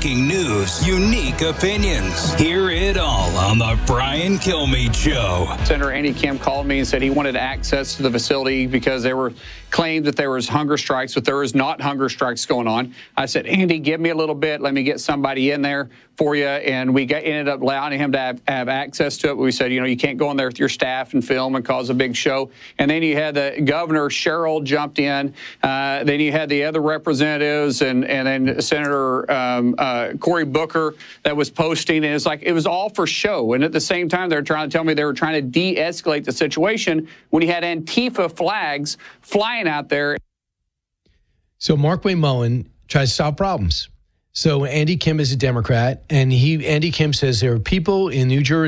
breaking news, unique opinions. Hear it all on the Brian Kilmeade Show. Senator Andy Kim called me and said he wanted access to the facility because there were claimed that there was hunger strikes, but there was not hunger strikes going on. I said, Andy, give me a little bit. Let me get somebody in there for you. And we ended up allowing him to have access to it. We said, you can't go in there with your staff and film and cause a big show. And then you had the governor, Cheryl, jumped in. Then you had the other representatives and then Senator Cory Booker that was posting. And it's like it was all for show. And at the same time, they're trying to tell me they were trying to de-escalate the situation when you had Antifa flags flying out there. So Mark Wayne Mullen tries to solve problems. So Andy Kim is a Democrat, and Andy Kim says there are people in New Jersey